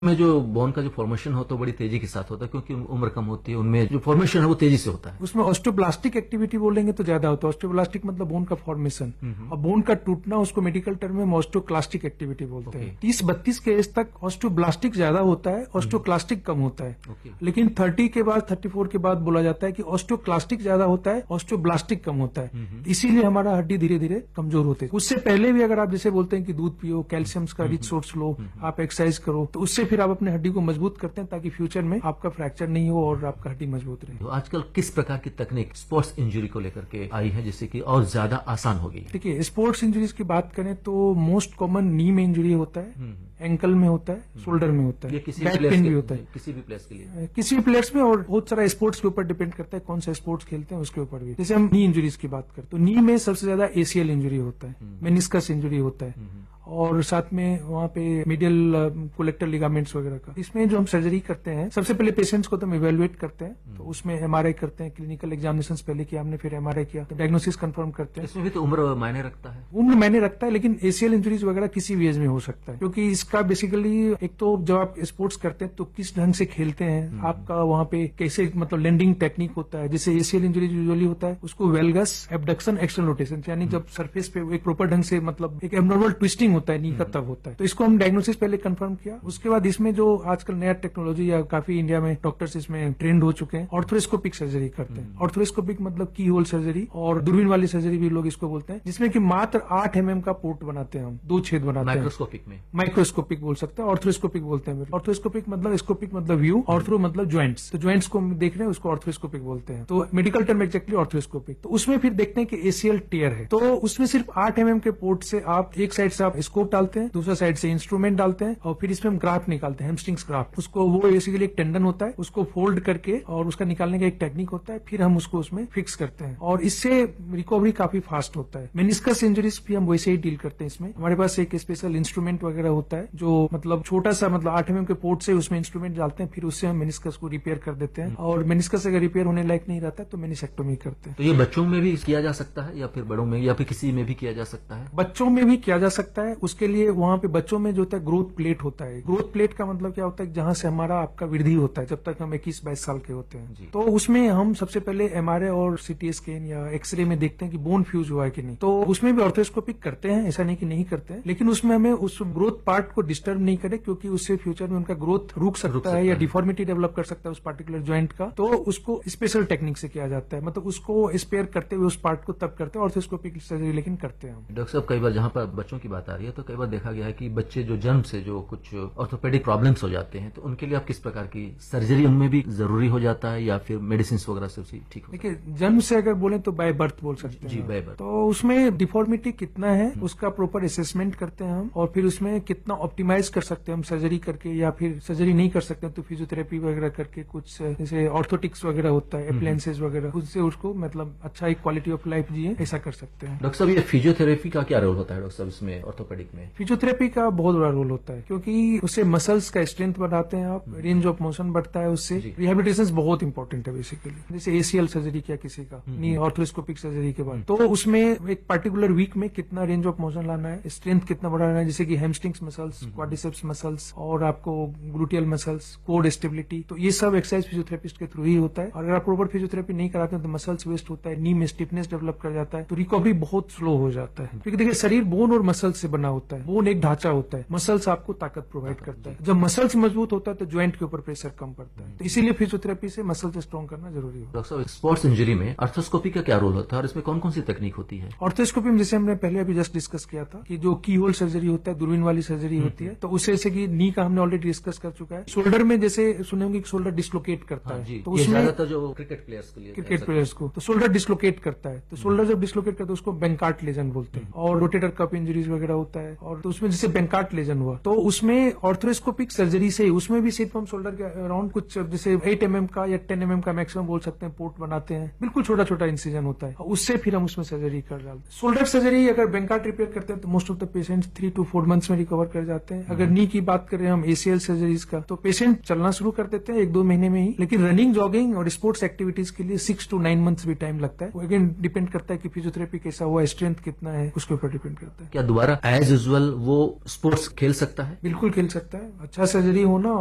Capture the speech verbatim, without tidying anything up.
में जो बोन का जो फॉर्मेशन होता है बड़ी तेजी के साथ होता है क्योंकि उम्र कम होती है, उनमें जो फॉर्मेशन है वो तेजी से होता है। उसमें ऑस्टियोब्लास्टिक एक्टिविटी बोलेंगे तो ज्यादा होता है। ऑस्टियोब्लास्टिक मतलब बोन का फॉर्मेशन और बोन का टूटना, उसको मेडिकल टर्म में ऑस्टियोक्लास्टिक एक्टिविटी बोलते हैं। तीस बत्तीस के एज तक ऑस्टियोब्लास्टिक ज्यादा होता है, ऑस्टियोक्लास्टिक कम होता है। लेकिन थर्टी के बाद थर्टी फोर के बाद बोला जाता है कि ऑस्टियोक्लास्टिक ज्यादा होता है, ऑस्टियोब्लास्टिक कम होता है। इसीलिए हमारा हड्डी धीरे धीरे कमजोर होते हैं। उससे पहले भी अगर आप जैसे बोलते हैं कि दूध पियो, कैल्शियम का रिच सोर्स लो, आप एक्सरसाइज करो, तो उससे फिर आप अपने हड्डी को मजबूत करते हैं ताकि फ्यूचर में आपका फ्रैक्चर नहीं हो और आपका हड्डी मजबूत रहे। तो आजकल किस प्रकार की तकनीक स्पोर्ट्स इंजरी को लेकर के आई है जिससे कि और ज्यादा आसान हो गई? देखिए, स्पोर्ट्स इंजरीज की बात करें तो मोस्ट कॉमन नी में इंजरी होता है, एंकल में होता है, शोल्डर में होता है, बैक पेन भी होता है, किसी भी प्लेस के लिए, किसी भी प्लेयर्स में। और बहुत सारा स्पोर्ट्स के ऊपर डिपेंड करता है कौन सा स्पोर्ट्स खेलते हैं उसके ऊपर भी। जैसे हम नी इंजरीज की बात करें तो नी में सबसे ज्यादा एसीएल इंजरी होता है, मेनिस्कस इंजरी होता है और साथ में वहाँ पे मीडियल कोलेक्टर लिगामेंट्स वगैरह का। इसमें जो हम सर्जरी करते हैं, सबसे पहले पेशेंट्स को तो हम इवेलुएट करते हैं, तो उसमें एमआरआई करते हैं, क्लिनिकल एग्जामिनेशन पहले किया हमने, फिर एमआरआई किया, तो डायग्नोसिस कंफर्म करते हैं। इसमें भी तो उम्र मायने रखता है? उम्र मायने रखता है, लेकिन एसीएल इंजरीज वगैरह किसी भी एज में हो सकता है, क्योंकि इसका बेसिकली एक तो जब आप स्पोर्ट्स करते हैं तो किस ढंग से खेलते हैं, आपका वहाँ पे कैसे मतलब लैंडिंग टेक्निक होता है। जैसे एसीएल इंजरीज यूजुअली होता है उसको वेलगस एबडक्शन एक्सटर्नल रोटेशन, यानी जब सरफेस पे एक प्रॉपर ढंग से मतलब एक एबनॉर्मल ट्विस्टिंग होता है नी का, तब होता है। तो इसको हम डायग्नोसिस पहले कंफर्म किया, उसके बाद इसमें जो आजकल नया टेक्नोलॉजी या काफी इंडिया में डॉक्टर्स इसमें ट्रेंड हो चुके हैं, ऑर्थोस्कोपिक सर्जरी करते हैं। ऑर्थोस्कोपिक मतलब की होल सर्जरी और दूरबीन वाली सर्जरी भी लोग इसको बोलते हैं, जिसमें कि मात्र आठ एमएम का पोर्ट बनाते हैं हम, दो छेद बनाते हैं। माइक्रोस्कोपिक में माइक्रोस्कोपिक बोल सकते हैं, ऑर्थोस्कोपिक बोलते हैं। ऑर्थोस्कोपिक मतलब स्कोपिक मतलब व्यू, ऑर्थो मतलब ज्वाइंट्स, तो ज्वाइंट्स को हम देख रहे हैं उसको ऑर्थोस्कोपिक बोलते हैं। तो मेडिकल टर्म एक्जैक्टली ऑर्थोस्कोपिक। तो उसमें फिर देखते हैं कि एसीएल टियर है, तो उसमें सिर्फ आठ एमएम के पोर्ट से आप एक साइड से आप स्कोप डालते हैं, दूसरा साइड से इंस्ट्रूमेंट डालते हैं और फिर इसमें हम ग्राफ्ट निकालते हैं, हैमस्ट्रिंग्स ग्राफ्ट। उसको वो बेसिकली एक टेंडन होता है, उसको फोल्ड करके और उसका निकालने का एक टेक्निक होता है, फिर हम उसको उसमें फिक्स करते हैं और इससे रिकवरी काफी फास्ट होता है। मेनिस्कस इंजरीज भी हम वैसे ही डील करते हैं। इसमें हमारे पास एक स्पेशल इंस्ट्रूमेंट वगैरह होता है जो मतलब छोटा सा मतलब आठ एमएम के पोर्ट से उसमें इंस्ट्रूमेंट डालते हैं, फिर उससे हम मेनिस्कस को रिपेयर कर देते हैं और मेनिस्कस अगर रिपेयर होने लायक नहीं रहता तो मेनिसेक्टोमी करते हैं। तो ये बच्चों में भी किया जा सकता है या फिर बड़ों में या फिर किसी में भी किया जा सकता है? बच्चों में भी किया जा सकता है। उसके लिए वहाँ पे बच्चों में जो होता है ग्रोथ प्लेट होता है। ग्रोथ प्लेट का मतलब क्या होता है, जहां से हमारा आपका वृद्धि होता है जब तक हम इक्कीस बाईस साल के होते हैं। तो उसमें हम सबसे पहले एमआरआई और सीटी स्कैन या एक्सरे में देखते हैं कि बोन फ्यूज हुआ है कि नहीं। तो उसमें भी ऑर्थोस्कोपिक करते हैं, ऐसा नहीं कि नहीं करते हैं, लेकिन उसमें हमें उस ग्रोथ पार्ट को डिस्टर्ब नहीं करे, क्योंकि उससे फ्यूचर में उनका ग्रोथ रुक सकता, रुक सकता है या डिफॉर्मिटी डेवलप कर सकता है उस पार्टिकुलर ज्वाइंट का। तो उसको स्पेशल टेक्निक से किया जाता है, मतलब उसको स्पेयर करते हुए उस पार्ट को तब करते हैं, ऑर्थोस्कोपिक सर्जरी लेकिन करते हैं हम। डॉक्टर साहब, कई बार जहां पर बच्चों की बात आ रही है तो कई बार देखा गया है कि बच्चे जो जन्म से जो कुछ ऑर्थोपेडिक प्रॉब्लम्स हो जाते हैं, तो उनके लिए आप किस प्रकार की सर्जरी उनमें भी जरूरी हो जाता है या फिर मेडिसिन वगैरह से ठीक हो? देखिए, जन्म से अगर बोले तो बाय बर्थ बोल सकते हैं। जी, बाय बर्थ। तो उसमें डिफॉर्मिटी कितना है उसका प्रॉपर असेसमेंट करते हैं हम और फिर उसमें कितना ऑप्टिमाइज कर सकते हैं हम सर्जरी करके, या फिर सर्जरी नहीं कर सकते तो फिजियोथेरेपी वगैरह करके, कुछ जैसे ऑर्थोटिक्स वगैरह होता है, एप्लायंसेज वगैरह, उससे उसको मतलब अच्छा एक क्वालिटी ऑफ लाइफ जिए, ऐसा कर सकते हैं। डॉक्टर साहब, ये फिजियोथेरेपी का क्या रोल होता है डॉक्टर साहब इसमें ऑर्थोपेडिक में? फिजियोथेरेपी का बहुत बड़ा रोल होता है, क्योंकि उससे मसल्स का स्ट्रेंथ बढ़ाते हैं आप, रेंज ऑफ मोशन बढ़ता है, उससे रिहेबिलिटेशन बहुत इंपॉर्टेंट है बेसिकली। जैसे एसीएल सर्जरी किया किसी का, नी ऑर्थोस्कोपिक सर्जरी के बाद, तो उसमें एक पर्टिकुलर वीक में कितना रेंज ऑफ मोशन लाना है, स्ट्रेंथ कितना बढ़ाना है, जैसे कि हैमस्ट्रिंग्स मसल्स, क्वाड्रिसेप्स मसल्स और आपको ग्लूटियल मसल्स, कोर स्टेबिलिटी, तो ये सब एक्सरसाइज फिजियोथेरेपिस्ट के थ्रू ही होता है। और अगर आप प्रॉपर फिजियोथेरेपी नहीं कराते हैं तो मसल्स वेस्ट होता है, नी में स्टिफनेस डेवलप कर जाता है, तो रिकवरी बहुत स्लो हो जाता है। क्योंकि देखिए, शरीर बोन और मसल्स से बना होता है, बोन एक ढांचा होता है, मसल्स आपको ताकत प्रोवाइड करता है। जब मसल्स मजबूत होता है तो ज्वाइंट के ऊपर प्रेशर कम पड़ता है, तो इसीलिए फिजियोथेरेपी से मसल्स स्ट्रॉन्ग करना जरूरी है। डॉक्टर साहब, स्पोर्ट्स इंजरी में आर्थोस्कोपी का क्या रोल होता है और इसमें कौन कौन सी तकनीक होती है? ऑर्थोस्कोपी में जैसे हमने पहले अभी जस्ट डिस्कस किया था कि जो की होल सर्जरी होता है, दूरबीन वाली सर्जरी होती है, तो उससे जैसे कि नी का हमने ऑलरेडी डिस्कस कर चुका है। शोल्डर में जैसे सुने होंगे कि शोल्डर डिस्लोकेट करता है, तो उसमें ज्यादातर जो क्रिकेट प्लेयर्स के लिए क्रिकेट प्लेयर्स को तो शोल्डर डिस्लोकेट करता है, तो शोल्डर जब डिस्लोकेट करता है उसको बेंकार्ट लेजन बोलते हैं। और रोटेटर कफ इंजरीज वगैरह होता है, और तो उसमें जैसे बेंकार्ट लेजन हुआ तो उसमें ऑर्थोस्कोपिक सर्जरी से उसमें भी सिर्फ हम शोल्डर के अराउंड कुछ जैसे एट एमएम का या टेन एमएम का मैक्सिमम बोल सकते हैं पोर्ट बनाते हैं, बिल्कुल छोटा छोटा इंसिजन होता है, उससे फिर हम उसमें सर्जरी कर डालते हैं। शोल्डर सर्जरी अगर बेंकार्ट रिपेयर करते हैं तो most of the patient three to four months में रिकवर कर जाते हैं। अगर नी की बात करें हम एसीएल सर्जरीज का, तो पेशेंट चलना शुरू कर देते हैं एक दो महीने में ही, लेकिन रनिंग, जॉगिंग और स्पोर्ट्स एक्टिविटीज के लिए सिक्स टू नाइन मंथ्स भी टाइम लगता है। वो अगेन डिपेंड करता है कि फिजियोथेरेपी कैसा हुआ, स्ट्रेंथ कितना है, उसके ऊपर डिपेंड करता है। क्या दोबारा एज यूजुअल वो स्पोर्ट्स खेल सकता है? बिल्कुल खेल सकता है। अच्छा सर्जरी होना